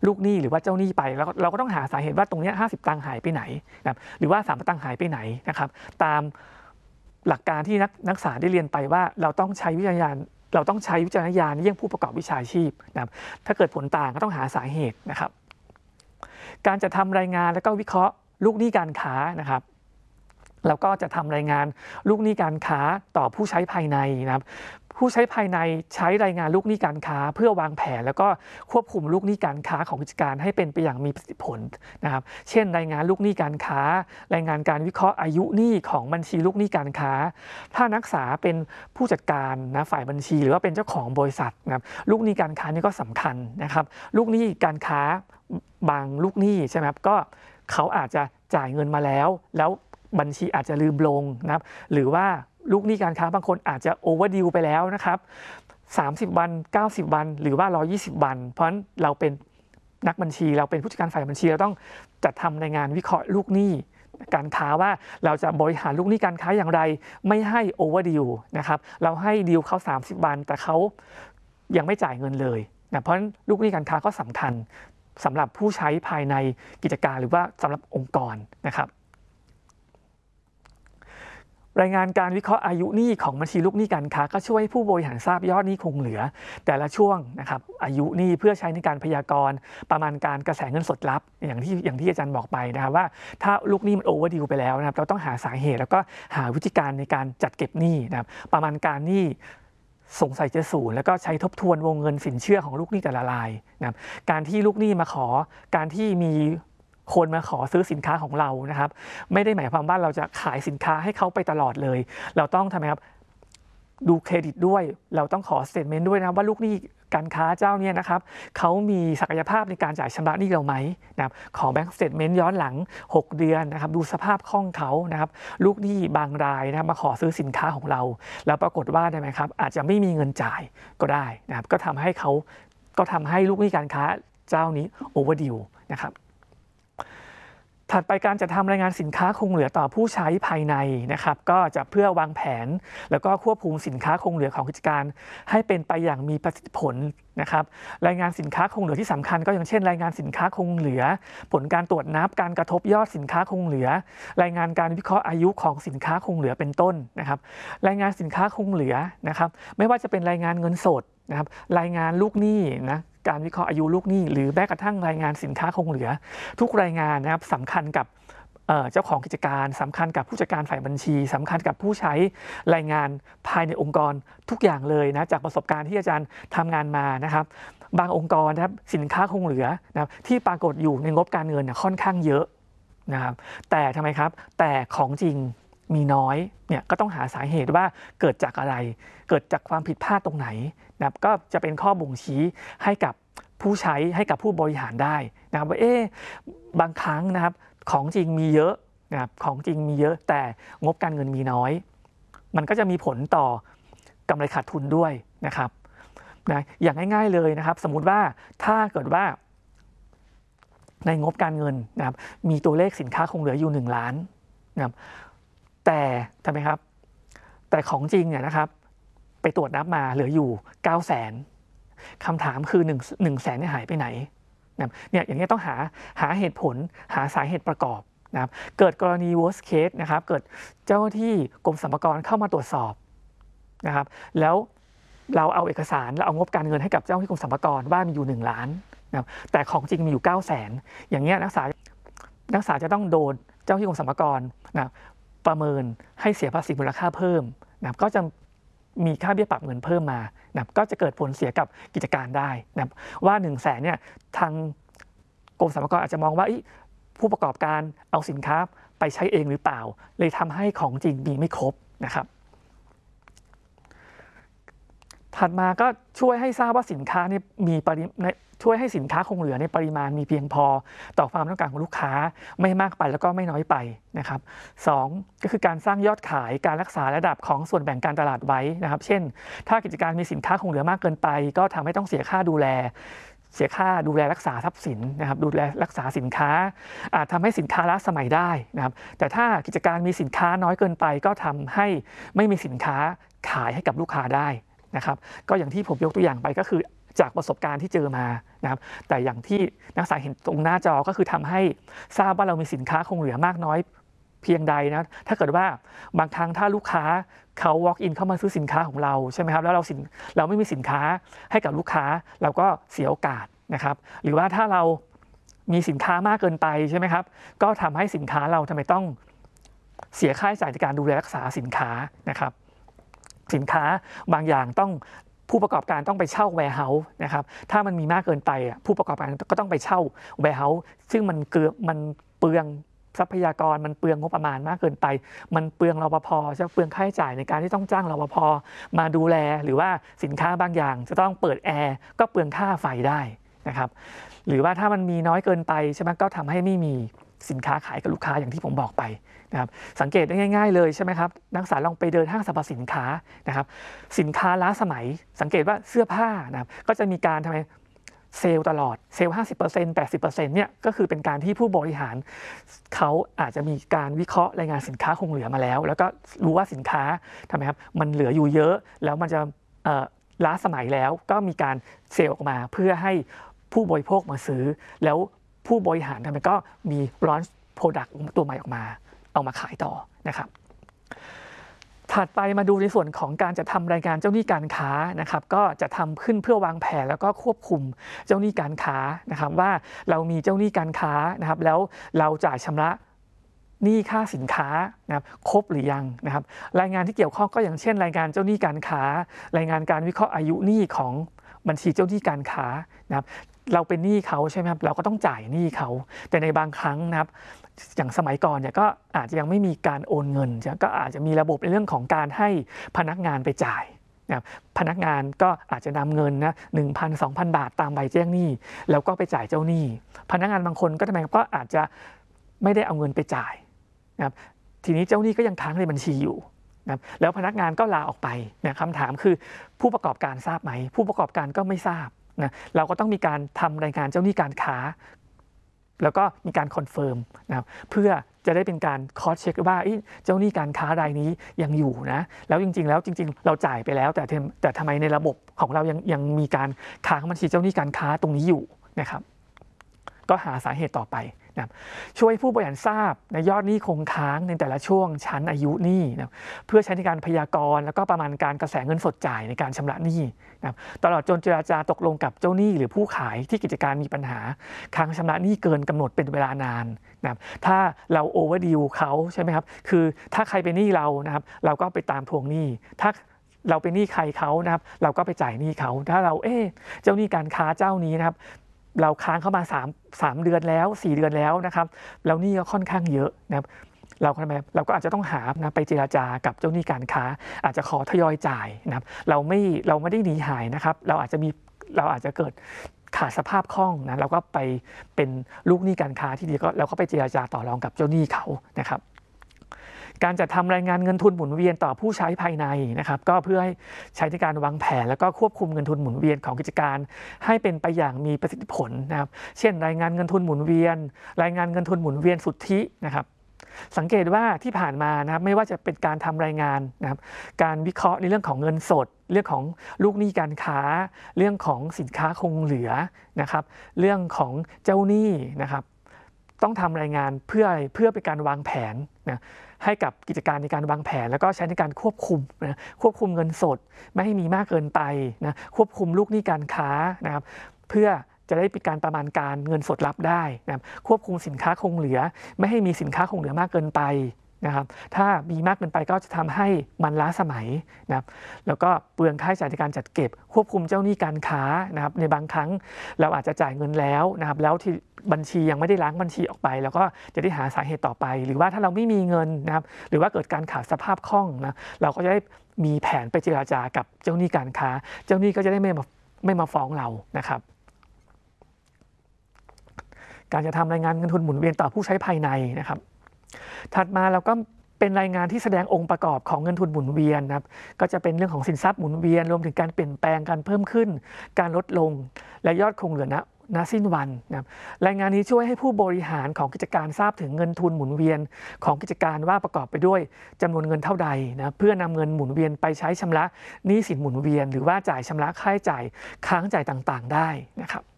ลูกหนี้หรือว่าเจ้าหนี้ไปแล้วเราก็ต้องหาสาเหตุว่าตรงนี้50 ตังค์หายไปไหนนะครับหรือว่า30 ตังค์หายไปไหนนะครับตามหลักการที่นักศึกษาได้เรียนไปว่าเราต้องใช้วิจารณญาณเยี่ยงผู้ประกอบวิชาชีพนะครับถ้าเกิดผลต่างก็ต้องหาสาเหตุนะครับการจะทำรายงานแล้วก็วิเคราะห์ลูกหนี้การค้านะครับแล้วก็จะทำรายงานลูกหนี้การค้าต่อผู้ใช้ภายในนะครับผู้ใช้ภายในใช้รายงานลูกหนี้การค้าเพื่อวางแผนแล้วก็ควบคุมลูกหนี้การค้าของกิจการให้เป็นไปอย่างมีประสิทธิผลนะครับเช่นรายงานลูกหนี้การค้ารายงานการวิเคราะห์อายุหนี้ของบัญชีลูกหนี้การค้าถ้านักศึกษาเป็นผู้จัดการนะฝ่ายบัญชีหรือว่าเป็นเจ้าของบริษัทนะครับลูกหนี้การค้านี่ก็สำคัญนะครับลูกหนี้การค้าบางลูกหนี้ใช่ไหมครับก็เขาอาจจะจ่ายเงินมาแล้วบัญชีอาจจะลืมลงนะครับหรือว่าลูกหนี้การค้าบางคนอาจจะโอเวอร์ดิวไปแล้วนะครับ30 วัน90 วันหรือว่า120 วันเพราะฉะนั้นเราเป็นนักบัญชีเราเป็นผู้จัดการฝ่ายบัญชีเราต้องจัดทำรายงานวิเคราะห์ลูกหนี้การค้าว่าเราจะบริหารลูกหนี้การค้าอย่างไรไม่ให้โอเวอร์ดิวนะครับเราให้ดิวเขา30 วันแต่เขายังไม่จ่ายเงินเลยนะเพราะฉะนั้นลูกหนี้การค้าก็สำคัญสำหรับผู้ใช้ภายในกิจการหรือว่าสำหรับองค์กรนะครับรายงานการวิเคราะห์อายุหนี้ของบัญชีลูกหนี้การค้าก็ช่วยให้ผู้บริหารทราบยอดหนี้คงเหลือแต่ละช่วงนะครับอายุหนี้เพื่อใช้ในการพยากรณ์ประมาณการกระแสเงินสดลับอย่างที่อาจารย์บอกไปนะครับว่าถ้าลูกหนี้มันโอเวอร์ดิวไปแล้วนะครับเราต้องหาสาเหตุแล้วก็หาวิธีการในการจัดเก็บหนี้นะครับประมาณการหนี้สงสัยจะศูนย์แล้วก็ใช้ทบทวนวงเงินสินเชื่อของลูกหนี้แต่ละรายนะครับการที่ลูกหนี้มาขอการที่มีคนมาขอซื้อสินค้าของเรานะครับไม่ได้หมายความว่าเราจะขายสินค้าให้เขาไปตลอดเลยเราต้องทำไมครับดูเครดิตด้วยเราต้องขอสเตทเมนต์ด้วยนะว่าลูกหนี้การค้าเจ้าเนี่ยนะครับเขามีศักยภาพในการจ่ายชำระหนี้เราไหมนะครับขอแบงก์สเตทเมนต์ย้อนหลัง6 เดือนนะครับดูสภาพคล่องเขานะครับลูกหนี้บางรายนะครับมาขอซื้อสินค้าของเราแล้วปรากฏว่าได้ไหมครับอาจจะไม่มีเงินจ่ายก็ได้นะครับก็ทำให้ลูกหนี้การค้าเจ้านี้โอเวอร์ดิวนะครับถัดไปการจัดทำรายงานสินค้าคงเหลือต่อผู้ใช้ภายในนะครับก็จะเพื่อวางแผนแล้วก็ควบคุมสินค้าคงเหลือของกิจการให้เป็นไปอย่างมีประสิทธิผลนะครับรายงานสินค้าคงเหลือที่สำคัญก็อย่างเช่นรายงานสินค้าคงเหลือผลการตรวจนับการกระทบยอดสินค้าคงเหลือรายงานการวิเคราะห์อายุของสินค้าคงเหลือเป็นต้นนะครับรายงานสินค้าคงเหลือนะครับไม่ว่าจะเป็นรายงานเงินสดนะครับรายงานลูกหนี้นะการวิเคราะห์อายุลูกหนี้หรือแม้กระทั่งรายงานสินค้าคงเหลือทุกรายงานนะครับสำคัญกับเจ้าของกิจการสำคัญกับผู้จัดการฝ่ายบัญชีสำคัญกับผู้ใช้รายงานภายในองค์กรทุกอย่างเลยนะจากประสบการณ์ที่อาจารย์ทำงานมานะครับบางองค์กรนะครับสินค้าคงเหลือนะครับที่ปรากฏอยู่ในงบการเงินค่อนข้างเยอะนะครับแต่ทำไมครับแต่ของจริงมีน้อยเนี่ยก็ต้องหาสาเหตุว่าเกิดจากอะไรเกิดจากความผิดพลาดตรงไหนนะครับก็จะเป็นข้อบ่งชี้ให้กับผู้ใช้ให้กับผู้บริหารได้นะครับว่าบางครั้งนะครับของจริงมีเยอะนะครับของจริงมีเยอะแต่งบการเงินมีน้อยมันก็จะมีผลต่อกำไรขาดทุนด้วยนะครับนะอย่างง่ายๆเลยนะครับสมมุติว่าถ้าเกิดว่าในงบการเงินนะครับมีตัวเลขสินค้าคงเหลืออยู่1 ล้านนะครับแต่ทำไมครับแต่ของจริงเนี่ยนะครับไปตรวจนับมาเหลืออยู่900,000คำถามคือ1 แสนหายไปไหนเนี่ยอย่างนี้ต้องหาเหตุผลหาสาเหตุประกอบนะครับเกิดกรณี worst case นะครับเกิดเจ้าหน้าที่กรมสรรพากรเข้ามาตรวจสอบนะครับแล้วเราเอาเอกสารเราเอางบการเงินให้กับเจ้าหน้าที่กรมสรรพากรว่ามีอยู่1 ล้านนะครับแต่ของจริงมีอยู่900,000อย่างเงี้ยนักศึกษาจะต้องโดนเจ้าหน้าที่กรมสรรพากรนะประเมินให้เสียภาษีมูลค่าเพิ่มนะครับก็จะมีค่าเบี้ยปรับเงินเพิ่มมานะก็จะเกิดผลเสียกับกิจการได้นะว่า1 แสนเนี่ยทางกรมสรรพากรอาจจะมองว่าผู้ประกอบการเอาสินค้าไปใช้เองหรือเปล่าเลยทำให้ของจริงมีไม่ครบนะครับถัดมาก็ช่วยให้ทราบว่าสินค้าเนี่ยช่วยให้สินค้าคงเหลือในปริมาณมีเพียงพอต่อความต้องการของลูกค้าไม่มากไปแล้วก็ไม่น้อยไปนะครับ2ก็คือการสร้างยอดขายการรักษาระดับของส่วนแบ่งการตลาดไว้นะครับเช่นถ้ากิจการมีสินค้าคงเหลือมากเกินไปก็ทำให้ต้องเสียค่าดูแลรักษาทรัพย์สินนะครับดูแลรักษาสินค้าอาจทำให้สินค้าล้าสมัยได้นะครับแต่ถ้ากิจการมีสินค้าน้อยเกินไปก็ทำให้ไม่มีสินค้าขายให้กับลูกค้าได้นะครับก็อย่างที่ผมยกตัวอย่างไปก็คือจากประสบการณ์ที่เจอมานะครับแต่อย่างที่นักศึกษาเห็นตรงหน้าจอก็คือทำให้ทราบว่าเรามีสินค้าคงเหลือมากน้อยเพียงใดนะถ้าเกิดว่าบางครั้งถ้าลูกค้าเขา walk in เข้ามาซื้อสินค้าของเราใช่ไหมครับแล้วเราไม่มีสินค้าให้กับลูกค้าเราก็เสียโอกาสนะครับหรือว่าถ้าเรามีสินค้ามากเกินไปใช่ไหมครับก็ทำให้สินค้าเราทำไมต้องเสียค่าใช้จ่ายในการดูแลรักษาสินค้านะครับสินค้าบางอย่างต้องผู้ประกอบการต้องไปเช่า warehouse นะครับถ้ามันมีมากเกินไปผู้ประกอบการก็ต้องไปเช่า warehouse ซึ่งมันเปลืองทรัพยากรมันเปลืองงบประมาณมากเกินไปมันเปลืองรปภจะเปลืองค่าใช้จ่ายในการที่ต้องจ้างรปภมาดูแลหรือว่าสินค้าบางอย่างจะต้องเปิดแอร์ก็เปลืองค่าไฟได้นะครับหรือว่าถ้ามันมีน้อยเกินไปใช่ไหมก็ทำให้ไม่มีสินค้าขายกับลูกค้าอย่างที่ผมบอกไปนะครับสังเกตได้ง่ายๆเลยใช่ไหมครับนักศึกษาลองไปเดินห้างสรรพสินค้านะครับสินค้าล้าสมัยสังเกตว่าเสื้อผ้านะครับก็จะมีการทำไมเซลล์ตลอดเซลล์ 50% 80% เนี่ยก็คือเป็นการที่ผู้บริหารเขาอาจจะมีการวิเคราะห์รายงานสินค้าคงเหลือมาแล้วแล้วก็รู้ว่าสินค้าทำไมครับมันเหลืออยู่เยอะแล้วมันจะล้าสมัยแล้วก็มีการเซลล์ออกมาเพื่อให้ผู้บริโภคมาซื้อแล้วผู้บริหารทำไมก็มีลอนช์โปรดักต์ตัวใหม่ออกมาเอามาขายต่อนะครับถัดไปมาดูในส่วนของการจะทำรายงานเจ้าหนี้การค้านะครับก็จะทำขึ้นเพื่อวางแผนแล้วก็ควบคุมเจ้าหนี้การค้านะครับว่าเรามีเจ้าหนี้การค้านะครับแล้วเราจ่ายชำระหนี้ค่าสินค้านะครับครบหรือยังนะครับรายงานที่เกี่ยวข้องก็อย่างเช่นรายงานเจ้าหนี้การค้ารายงานการวิเคราะห์อายุหนี้ของบัญชีเจ้าหนี้การค้านะครับเราเป็นหนี้เขาใช่ไหมครับเราก็ต้องจ่ายหนี้เขาแต่ในบางครั้งนะครับอย่างสมัยก่อนเนี่ยก็อาจจะยังไม่มีการโอนเงินก็อาจจะมีระบบในเรื่องของการให้พนักงานไปจ่ายนะครับพนักงานก็อาจจะนำเงินนะ 1,000-2,000 บาทตามใบแจ้งหนี้แล้วก็ไปจ่ายเจ้าหนี้พนักงานบางคนก็ทำไมก็อาจจะไม่ได้เอาเงินไปจ่ายนะครับทีนี้เจ้าหนี้ก็ยังค้างในบัญชีอยู่นะแล้วพนักงานก็ลาออกไปนะคำถามคือผู้ประกอบการทราบไหมผู้ประกอบการก็ไม่ทราบนะเราก็ต้องมีการทำรายงานเจ้าหนี้การค้าแล้วก็มีการคอนเฟิร์มนะครับเพื่อจะได้เป็นการคอสเช็คว่าเจ้าหนี้การค้ารายนี้ยังอยู่นะแล้วจริงๆเราจ่ายไปแล้วแต่ทำไมในระบบของเรายังมีการค้างบัญชีเจ้าหนี้การค้าตรงนี้อยู่นะครับก็หาสาเหตุต่อไปนะช่วยผู้บริหารทราบในยอดหนี้คงค้างในแต่ละช่วงชั้นอายุหนี้นะเพื่อใช้ในการพยากรณ์แล้วก็ประมาณการกระแสเงินสดจ่ายในการชำระหนี้นะตลอดจนเจรจาตกลงกับเจ้าหนี้หรือผู้ขายที่กิจการมีปัญหาค้างชำระหนี้เกินกำหนดเป็นเวลานานนะถ้าเราโอเวอร์ดิวเขาใช่ไหมครับคือถ้าใครเป็นหนี้เรานะครับเราก็ไปตามทวงหนี้ถ้าเราเป็นหนี้ใครเขานะครับเราก็ไปจ่ายหนี้เขาถ้าเราเจ้าหนี้การค้าเจ้านี้นะครับเราค้างเข้ามา3เดือนแล้ว4เดือนแล้วนะครับแล้วหนี้ก็ค่อนข้างเยอะนะครับเราก็อาจจะต้องหานะไปเจรจากับเจ้าหนี้การค้าอาจจะขอทยอยจ่ายนะครับเราไม่ได้หนีหายนะครับเราอาจจะเกิดขาดสภาพคล่องนะเราก็ไปเป็นลูกหนี้การค้าที่ดีก็เราก็ไปเจรจาต่อรองกับเจ้าหนี้เขานะครับการจัดทำรายงานเงินทุนหมุนเวียนต่อผู้ใช้ภายในนะครับก็เพื่อให้ใช้ในการวางแผนแล้วก็ควบคุมเงินทุนหมุนเวียนของกิจการให้เป็นไปอย่างมีประสิทธิผลนะครับเช่นรายงานเงินทุนหมุนเวียนรายงานเงินทุนหมุนเวียนสุทธินะครับสังเกตว่าที่ผ่านมานะครับไม่ว่าจะเป็นการทำรายงานนะครับการวิเคราะห์ในเรื่องของเงินสดเรื่องของลูกหนี้การค้าเรื่องของสินค้าคงเหลือนะครับเรื่องของเจ้าหนี้นะครับต้องทำรายงานเพื่ออะไรเพื่อเป็นการวางแผนนะให้กับกิจการในการวางแผนแล้วก็ใช้ในการควบคุมนะควบคุมเงินสดไม่ให้มีมากเกินไปนะควบคุมลูกหนี้การค้านะครับเพื่อจะได้เป็นการประมาณการเงินสดรับได้นะครับควบคุมสินค้าคงเหลือไม่ให้มีสินค้าคงเหลือมากเกินไปนะครับถ้ามีมากเกินไปก็จะทำให้มันล้าสมัยนะครับแล้วก็เปลืองค่าใช้จ่ายในการจัดเก็บควบคุมเจ้าหนี้การค้านะครับในบางครั้งเราอาจจะจ่ายเงินแล้วนะครับแล้วที่บัญชียังไม่ได้ล้างบัญชีออกไปแล้วก็จะได้หาสาเหตุต่อไปหรือว่าถ้าเราไม่มีเงินนะครับหรือว่าเกิดการขาดสภาพคล่องนะเราก็จะได้มีแผนไปเจรจากับเจ้าหนี้การค้าเจ้าหนี้ก็จะได้ไม่มาฟ้องเรานะครับการจะทำรายงานเงินทุนหมุนเวียนต่อผู้ใช้ภายในนะครับถัดมาเราก็เป็นรายงานที่แสดงองค์ประกอบของเงินทุนหมุนเวียนนะครับก็จะเป็นเรื่องของสินทรัพย์หมุนเวียนรวมถึงการเปลี่ยนแปลงการเพิ่มขึ้นการลดลงและยอดคงเหลือณสิ้นวันนะครับรายงานนี้ช่วยให้ผู้บริหารของกิจการทราบถึงเงินทุนหมุนเวียนของกิจการว่าประกอบไปด้วยจำนวนเงินเท่าใดนะเพื่อนำเงินหมุนเวียนไปใช้ชำระหนี้สินหมุนเวียนหรือว่าจ่ายชำระค่าใช้จ่ายค้างจ่ายต่างๆได้นะครับ